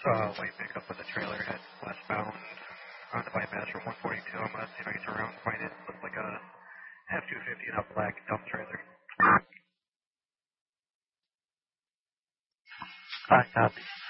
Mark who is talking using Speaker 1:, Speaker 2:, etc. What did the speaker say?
Speaker 1: light pickup with a trailer heads westbound on the bypass from 142. I'm going to see if I can turn around and find it. Looks like a F-250 and a black dump trailer.
Speaker 2: Copy.